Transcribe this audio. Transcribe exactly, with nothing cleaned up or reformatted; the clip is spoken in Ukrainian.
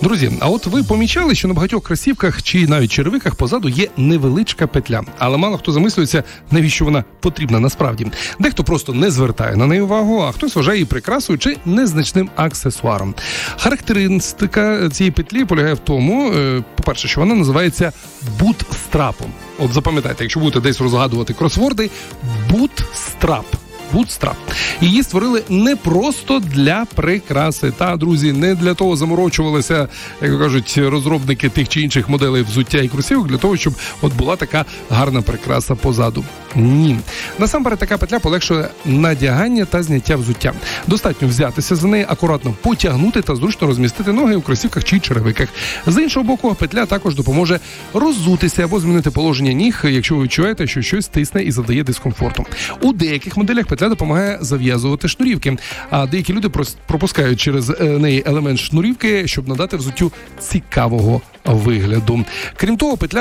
Друзі, а от ви помічали, що на багатьох кросівках чи навіть черевиках позаду є невеличка петля, але мало хто замислюється, навіщо вона потрібна насправді. Дехто просто не звертає на неї увагу, а хтось вважає її прикрасою чи незначним аксесуаром. Характеристика цієї петлі полягає в тому, по-перше, що вона називається бутстрапом. От запам'ятайте, якщо будете десь розгадувати кросворди, бутстрап. Бутстрап. Її створили не просто для прикраси. Та, друзі, не для того заморочувалися, як кажуть, розробники тих чи інших моделей взуття і кросівок, для того, щоб от була така гарна прикраса позаду. Ні. Насамперед, така петля полегшує надягання та зняття взуття. Достатньо взятися за неї, акуратно потягнути та зручно розмістити ноги у кросівках чи черевиках. З іншого боку, петля також допоможе роззутися або змінити положення ніг, якщо ви відчуваєте, що щось тисне і завдає дискомфорту. У деяких моделях петля допомагає зав'язувати шнурівки, а деякі люди пропускають через неї елемент шнурівки, щоб надати взуттю цікавого вигляду. Крім того, петля